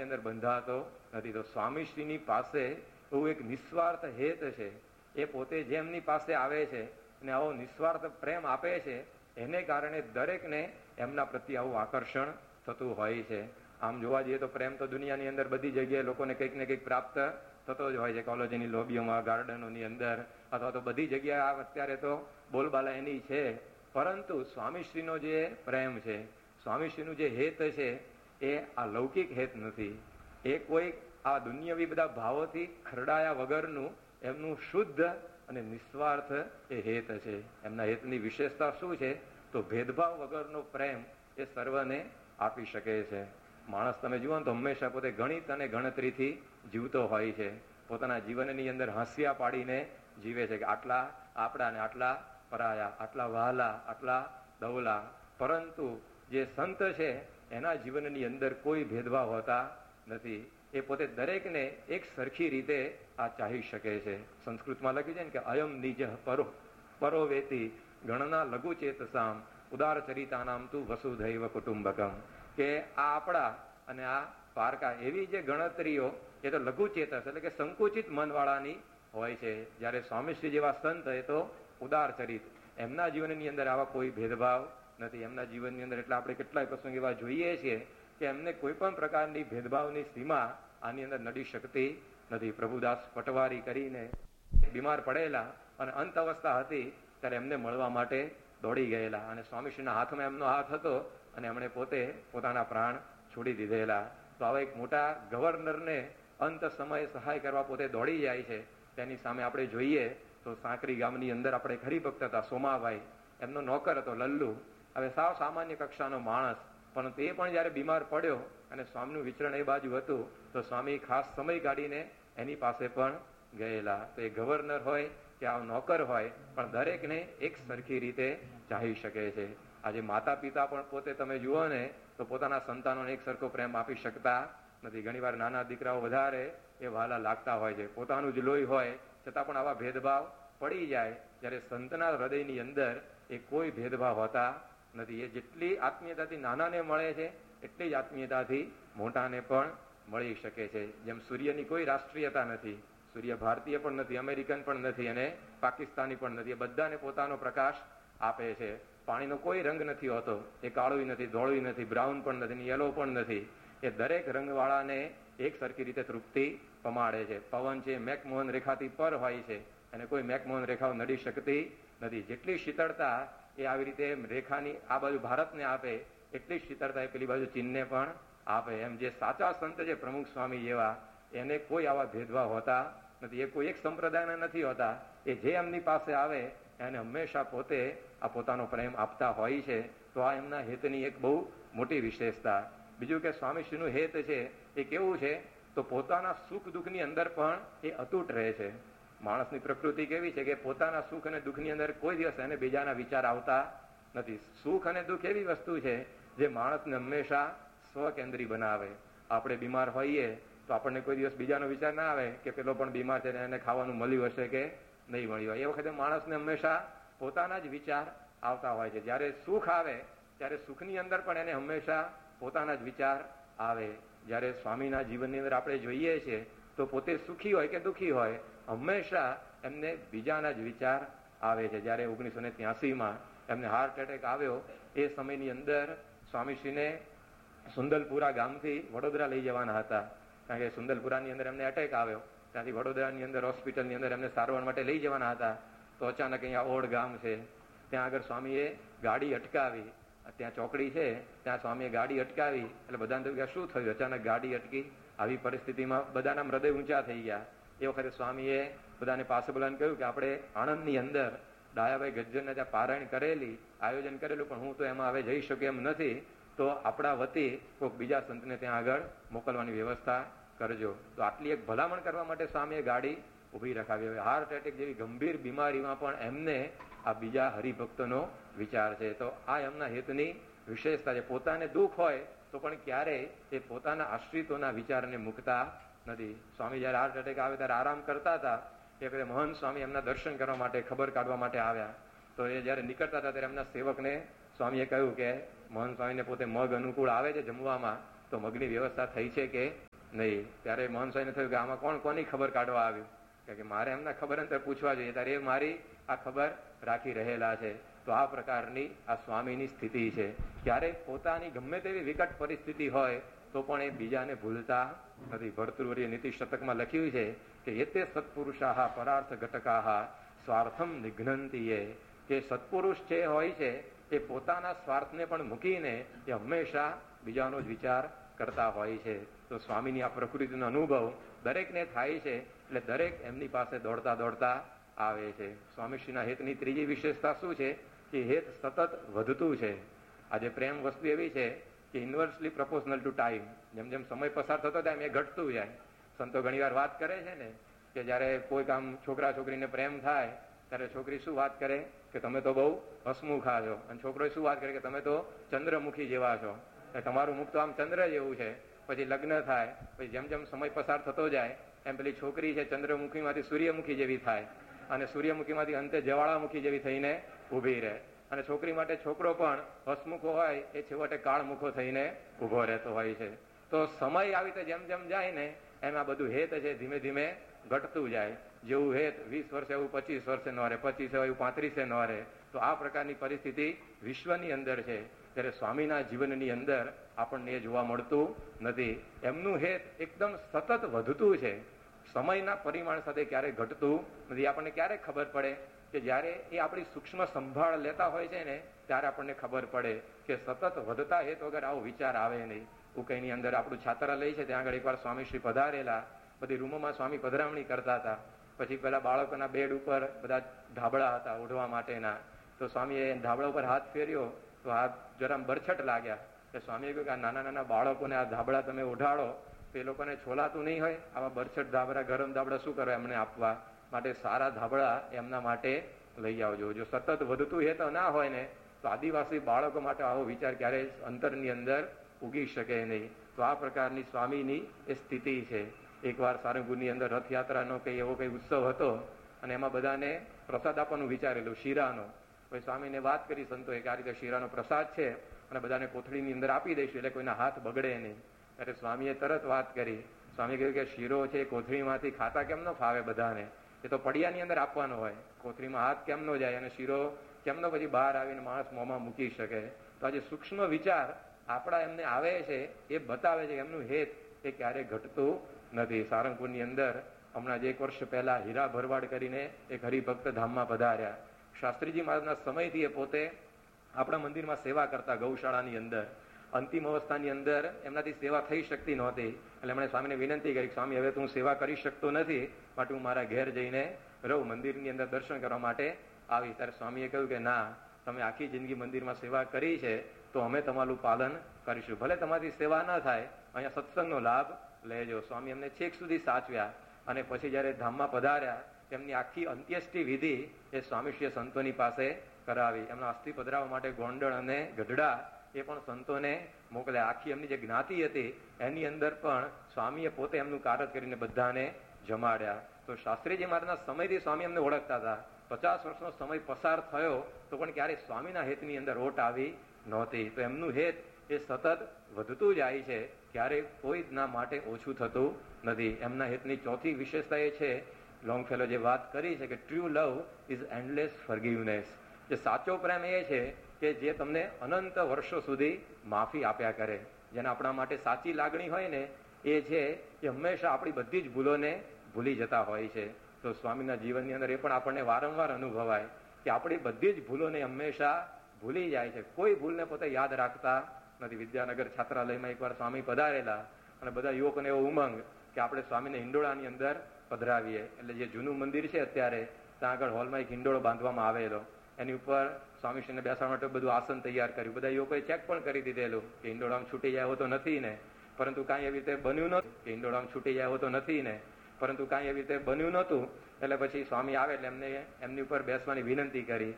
અંદર બંધાતો નથી. તો સ્વામીશ્રીની પાસે એવું એક નિસ્વાર્થ હેત છે. એ પોતે જેમની પાસે આવે છે અને આવો નિસ્વાર્થ પ્રેમ આપે છે, એને કારણે દરેકને એમના પ્રત્યે આવું આકર્ષણ થતું હોય છે. આમ જોવા જઈએ તો પ્રેમ તો દુનિયાની અંદર બધી જગ્યાએ લોકોને કંઈક ને કંઈક પ્રાપ્ત થતો જ હોય છે. કોલેજની લોબીઓમાં, ગાર્ડનોની અંદર, અથવા તો બધી જગ્યાએ અત્યારે તો બોલબાલા એની છે. પરંતુ સ્વામીશ્રીનો જે પ્રેમ છે, સ્વામીશ્રીનું જે હેત છે, એ આ લૌકિક હેત નથી. એ કોઈ આ દુનિયાવી બધા ભાવોથી ખરડાયા વગરનું એમનું શુદ્ધ અને નિસ્વાર્થ એ હેત છે. એમના હેતની વિશેષતા શું છે? તો ભેદભાવ વગરનો પ્રેમ એ સર્વને આપી શકે છે. માણસ તમે જુઓ તો હંમેશા પોતે ગણિત અને ગણતરીથી જીવતો હોય છે. પોતાના જીવનની અંદર હાંસિયા પાડીને જીવે છે કે આટલા આપણા ને આટલા પરાયા, આટલા વહાલા, આટલા દવલા. પરંતુ જે સંત છે એના જીવનની અંદર કોઈ ભેદભાવ હોતા નથી. એ પોતે દરેકને એક સરખી રીતે આ ચાહી શકે છે. સંસ્કૃતમાં લખ્યું છે ને કે અયમ નિજ પરોવેતી ગણના લઘુ ચેતસામ ઉદાર ચરિતાનામ તું વસુધૈવ કુટુંબકમ. કે આ આપણા અને આ પારકા એવી જે ગણતરીઓ એ તો લઘુ ચેતસ એટલે કે સંકુચિત મનવાળાની હોય છે. જ્યારે સ્વામીશ્રી જેવા સંત એ તો ઉદાર ચરિત, એમના જીવનની અંદર આવા કોઈ ભેદભાવ નથી. એમના જીવનની અંદર એટલે આપણે કેટલાય પ્રસંગ એવા જોઈએ છીએ કે એમને કોઈ પણ પ્રકારની ભેદભાવની સીમા આની અંદર નડી શકતી નથી. પ્રભુદાસ પટવારી કરીને બીમાર પડેલા અને અંત અવસ્થા હતી ત્યારે એમને મળવા માટે દોડી ગયેલા અને સ્વામીશ્રીના હાથમાં એમનો હાથ હતો અને એમણે પોતે પોતાના પ્રાણ છોડી દીધેલા. તો આવા એક મોટા ગવર્નરને અંત સમયે સહાય કરવા પોતે દોડી જાય છે. તેની સામે આપણે જોઈએ તો સાંકરી ગામની અંદર આપણે હરિભક્ત હતા સોમાભાઈ, એમનો નોકર હતો લલ્લુ. હવે સાવ સામાન્ય કક્ષાનો માણસ, પરંતુ એ પણ જયારે બીમાર પડ્યો અને સ્વામીનું વિચરણ એ બાજુ હતું તો સ્વામી ખાસ સમય કાઢીને એની પાસે પણ ગયેલા. તો એ ગવર્નર હોય કે આ નોકર હોય, પણ દરેકને એક સરખી રીતે ચાહી શકે છે. આજે માતા પિતા પણ પોતે તમે જુઓ ને તો પોતાના સંતાનોને એક સરખો પ્રેમ આપી શકતા નથી. ઘણી વાર નાના દીકરાઓ વધારે એ વહાલા લાગતા હોય છે, પોતાનું જ લોહી હોય છતાં પણ આવા ભેદભાવ પડી જાય. જ્યારે સંતના હૃદયની અંદર એ કોઈ ભેદભાવ હોતા નથી. એ જેટલી આત્મીયતાથી નાનાને મળે છે એટલી જ આત્મીયતાથી મોટાને પણ મળી શકે છે. જેમ સૂર્યની કોઈ રાષ્ટ્રીયતા નથી, સૂર્ય ભારતીય પણ નથી, અમેરિકન પણ નથી અને પાકિસ્તાની પણ નથી. એ બધાને પોતાનો પ્રકાશ આપે છે. પાણીનો કોઈ રંગ નથી હોતો, એ કાળું નથી, ધોળું નથી, બ્રાઉન પણ નથી, યલો પણ નથી. એ દરેક રંગવાળાને એક સરખી રીતે તૃપ્તિ પમાડે છે. પવન છે મેકમોહન રેખાથી પર હોય છે અને કોઈ મેકમોહન રેખાઓ નડી શકતી નથી. જેટલી શીતળતા એ આવી રીતે રેખાની આ બાજુ ભારતને આપે એટલી શીતળતા એ પેલી બાજુ ચીનને પણ આપે. એમ જે સાચા સંત છે પ્રમુખ સ્વામી જેવા, એને કોઈ આવા ભેદભાવ હોતા નથી. એ કોઈ એક સંપ્રદાયના નથી હોતા. એ જે એમની પાસે આવે એને હંમેશા પોતે આ પોતાનો પ્રેમ આપતા હોય છે. તો આ એમના હેતની એક બહુ મોટી વિશેષતા. બીજું કે સ્વામીશ્રીનું હેત છે એ કેવું છે? તો પોતાના સુખ દુઃખની અંદર પણ એ અતૂટ રહે છે. માણસની પ્રકૃતિ કેવી છે કે પોતાના સુખ અને દુઃખની અંદર કોઈ દિવસ એને બીજાના વિચાર આવતા નથી. સુખ અને દુઃખ એવી વસ્તુ છે જે માણસને હંમેશા સ્વકેન્દ્રી બનાવે. આપણે બીમાર હોઈએ તો આપણને કોઈ દિવસ બીજાનો વિચાર ના આવે કે પેલો પણ બીમાર છે એને ખાવાનું મળ્યું હશે કે નહીં મળ્યું હોય. એ વખતે માણસને હંમેશા પોતાના જ વિચાર આવતા હોય છે. જ્યારે સુખ આવે ત્યારે સુખની અંદર પણ એને હંમેશા પોતાના જ વિચાર આવે. જ્યારે સ્વામીના જીવનની અંદર આપણે જોઈએ છીએ તો પોતે સુખી હોય કે દુઃખી હોય હંમેશા એમને બીજાના જ વિચાર આવે છે. જ્યારે 1983માં એમને હાર્ટ એટેક આવ્યો એ સમયની અંદર સ્વામીશ્રીને સુંદલપુરા ગામથી વડોદરા લઈ જવાના હતા. કારણ કે સુંદલપુરાની અંદર એમને એટેક આવ્યો, ત્યાંથી વડોદરાની અંદર હોસ્પિટલની અંદર એમને સારવાર માટે લઈ જવાના હતા. તો અચાનક અહીંયા ઓડ ગામ છે, ત્યાં આગળ સ્વામીએ ગાડી અટકાવી. ત્યાં ચોકડી છે, ત્યાં સ્વામીએ ગાડી અટકાવી. એટલે બધાને થયું કે શું થયું, અચાનક ગાડી અટકી. આવી પરિસ્થિતિમાં બધાના હૃદય ઊંચા થઈ ગયા. એ વખતે સ્વામીએ બધાને પાસે બોલાવીને કહ્યું કે આપણે આણંદની અંદર ડાયાભાઈ ગજ્જરને ત્યાં પારાયણ કરેલી, આયોજન કરેલું, પણ હું તો એમાં હવે જઈ શકું એમ નથી. તો આપણા વતી કોઈક બીજા સંતને ત્યાં આગળ મોકલવાની વ્યવસ્થા કરજો. તો આટલી એક ભલામણ કરવા માટે સ્વામીએ ગાડી ઉભી રખાવી. હવે હાર્ટ એટેક જેવી ગંભીર બીમારીમાં પણ એમને આ બીજા હરિભક્તોનો વિચાર છે. તો આ એમના હેતની વિશેષતા છે. પોતાને દુઃખ હોય તો પણ ક્યારેય એ પોતાના આશ્રિતોના વિચારને મૂકતા નથી. સ્વામી જયારે હાર્ટ એટેક આવે ત્યારે આરામ કરતા હતા. એ વખતે મહંત સ્વામી એમના દર્શન કરવા માટે, ખબર કાઢવા માટે આવ્યા. તો એ જયારે નીકળતા હતા ત્યારે એમના સેવકને સ્વામીએ કહ્યું કે મહંત સ્વામીને પોતે મગ અનુકૂળ આવે છે જમવામાં, તો મગની વ્યવસ્થા થઈ છે કે નહીં. ત્યારે મોહન સ્વામીને થયું કે આમાં કોણ કોની ખબર કાઢવા આવ્યું, કે મારે એમના ખબર અંતર પૂછવા જોઈએ, ત્યારે એ મારી આ ખબર રાખી રહેલા છે. તો આ પ્રકારની આ સ્વામીની સ્થિતિ છે. ક્યારેક પોતાની ગમે તેવી વિકટ પરિસ્થિતિ હોય તો પણ એ બીજાને ભૂલતા નથી. ભર્તૃહરિએ નીતિ શતકમાં લખ્યું છે કે એતે સત્પુરુષાહ પરાર્થ ઘટકાહ સ્વાર્થમ નિઘ્નંતી, કે સત્પુરુષ જે હોય છે એ પોતાના સ્વાર્થને પણ મૂકીને એ હંમેશા બીજાનો જ વિચાર કરતા હોય છે. તો સ્વામીની આ પ્રકૃતિનો અનુભવ દરેકને થાય છે, એટલે દરેક એમની પાસે દોડતા દોડતા આવે છે. સ્વામીશ્રીના હેતની ત્રીજી વિશેષતા શું છે કે હેત સતત વધતું છે. આજે પ્રેમ વસ્તુ એવી છે કે ઇન્વર્સલી પ્રપોઝનલ ટુ ટાઈમ, જેમ જેમ સમય પસાર થતો જાય એ ઘટતું જાય. સંતો ઘણી વાર વાત કરે છે ને કે જયારે કોઈ કામ છોકરા છોકરીને પ્રેમ થાય ત્યારે છોકરી શું વાત કરે કે તમે તો બહુ હસમુખા છો, અને છોકરો શું વાત કરે કે તમે તો ચંદ્રમુખી જેવા છો, તમારું મુખ તો આમ ચંદ્ર જેવું છે. પછી લગ્ન થાય, પછી જેમ જેમ સમય પસાર થતો જાય એમ પેલી છોકરી છે ચંદ્રમુખીમાંથી સૂર્યમુખી જેવી થાય, અને સૂર્યમુખીમાંથી અંતે જવાળામુખી જેવી થઈને ઊભી રહે. અને છોકરી માટે છોકરો પણ હસમુખો હોય એ છેવટે કાળમુખો થઈને ઉભો રહેતો હોય છે. તો સમય આવી રીતે જેમ જેમ જાય ને એમ આ બધું હેત છે ધીમે ધીમે ઘટતું જાય. જેવું હેત 20 વર્ષે એવું 25 વર્ષે ન રહે, 25 એવું 35 ન રહે. તો આ પ્રકારની પરિસ્થિતિ વિશ્વની અંદર છે. ત્યારે સ્વામીના જીવનની અંદર આપણને એ જોવા મળતું નથી. એમનું હેત એકદમ સતત વધતું છે, સમયના પરિમાણ સાથે ક્યારેય ઘટતું નથી. આપણને ક્યારેક ખબર પડે કે જયારે એ આપણી સૂક્ષ્મ સંભાળ લેતા હોય છે ને ત્યારે આપણને ખબર પડે કે સતત વધતા હેત વગર આવો વિચાર આવે નહીં. ઉકાઈની અંદર આપણું છાત્રાલય છે, ત્યાં આગળ એકવાર સ્વામીશ્રી પધારેલા. બધી રૂમોમાં સ્વામી પધરામણી કરતા હતા. પછી પેલા બાળકોના બેડ ઉપર બધા ધાબળા હતા ઓઢવા માટેના. તો સ્વામીએ ધાબળા ઉપર હાથ ફેર્યો તો હાથ જરા બરછટ લાગ્યા. તો સ્વામીએ કહ્યું કે આ નાના નાના બાળકોને આ ધાબળા તમે ઓઢાડો તો એ લોકોને છોલાતું નહીં હોય, આવા બરછટ ધાબળા ગરમ ધાબળા શું કરો એમને આપવા માટે, સારા ધાબળા એમના માટે લઈ આવજો. જો સતત વધતું હેત ના હોય ને તો આદિવાસી બાળકો માટે આવો વિચાર ક્યારેય અંતરની અંદર ઉગી શકે નહીં. તો આ પ્રકારની સ્વામીની એ સ્થિતિ છે. એકવાર સારંગપુરની અંદર રથયાત્રાનો કઈ એવો કઈ ઉત્સવ હતો અને એમાં બધાને પ્રસાદ આપવાનું વિચારેલું શીરાનો. પછી સ્વામીને વાત કરી સંતોએ કે આ રીતે શીરાનો પ્રસાદ છે અને બધાને કોથળીની અંદર આપી દઈશું એટલે કોઈના હાથ બગડે નહીં. ત્યારે સ્વામીએ તરત વાત કરી. સ્વામી કહ્યું કે શીરો છે કોથળીમાંથી ખાતા કેમ ન ફાવે બધાને, એ તો પડિયાની અંદર આપવાનો હોય, કોથળીમાં હાથ કેમ ન જાય અને શીરો કેમનો પછી બહાર આવીને માણસ મોંમાં મૂકી શકે. તો આજે સૂક્ષ્મ વિચાર આપણા એમને આવે છે એ બતાવે છે એમનું હેત એ ક્યારેય ઘટતું નથી. સારંગપુરની અંદર હમણાં જ 1 વર્ષ પહેલા હીરા ભરવાડ કરીને એક હરિભક્ત ધામમાં પધાર્યા. શાસ્ત્રીજી મહારાજના સમયથી એ પોતે આપણા મંદિરમાં સેવા કરતા ગૌશાળાની અંદર. અંતિમ અવસ્થાની અંદર એમનાથી સેવા થઈ શકતી નહોતી, એટલે એમણે સ્વામીને વિનંતી કરી, સ્વામી હવે હું સેવા કરી શકતો નથી, માટે હું મારા ઘેર જઈને રહું, મંદિરની અંદર દર્શન કરવા માટે આવી. ત્યારે સ્વામીએ કહ્યું કે ના, તમે આખી જિંદગી મંદિરમાં સેવા કરી છે તો અમે તમારું પાલન કરીશું, ભલે તમારી સેવા ના થાય, અહીંયા સત્સંગનો લાભ લેજો. સ્વામી એમને છેક સુધી સાચવ્યા અને પછી જયારે ધામમાં પધાર્યા એમની આખી અંત્યેષ્ટિ વિધિ એ સ્વામીશ્રીએ સંતોની પાસે કરાવી. એમના અસ્થિ પધરાવવા માટે ગોંડલ અને ગઢડા એ પણ સંતોને મોકલ્યા. આખી એમની જે જ્ઞાતિ હતી એની અંદર પણ સ્વામીએ પોતે એમનું કારજ કરીને બધાને જમાડ્યા. તો શાસ્ત્રીજી મહારાજના સમયથી સ્વામી એમને ઓળખતા હતા. 50 વર્ષનો સમય પસાર થયો તો પણ ક્યારેય સ્વામીના હેતની અંદર ઓટ આવી નહોતી. તો એમનું હેત એ સતત વધતું જાય છે, ક્યારેય કોઈ જ ના માટે ઓછું થતું નથી. એમના હેતની ચોથી વિશેષતા એ છે, લોંગફેલો જે વાત કરી છે કે ટ્રુ લવ ઇઝ એન્ડલેસ ફોરગિવનેસ. જે સાચો પ્રેમ એ છે કે જે તમને અનંત વર્ષો સુધી માફી આપ્યા કરે. જેને આપણા માટે સાચી લાગણી હોય ને એ છે કે હંમેશા આપણી બધી જ ભૂલોને ભૂલી જતા હોય છે. તો સ્વામીના જીવનની અંદર એ પણ આપણને વારંવાર અનુભવાય કે આપણી બધી જ ભૂલોને હંમેશા ભૂલી જાય છે, કોઈ ભૂલને પોતે યાદ રાખતા નથી. વિદ્યાનગર છાત્રાલયમાં એકવાર સ્વામી પધારેલા અને બધા યુવકોને એવો ઉમંગ કે આપણે સ્વામીને હિંડોળાની અંદર પધરાવીએ. એટલે જે જૂનું મંદિર છે અત્યારે ત્યાં આગળ હોલમાં એક હિંડોળો બાંધવામાં આવેલો, એની ઉપર સ્વામીશ્રીને બેસવા માટે બધું આસન તૈયાર કર્યું. બધા યુવકોએ ચેક પણ કરી દીધેલું કે હિંડોળામાં છૂટી જાય તો નથી ને, પરંતુ કાંઈ એવી રીતે બન્યું નહોતું. કે હિંડોળામાં છૂટી જાય તો નથી ને, પરંતુ કાંઈ એવી રીતે બન્યું નહોતું. એટલે પછી સ્વામી આવે એટલે એમની ઉપર બેસવાની વિનંતી કરી.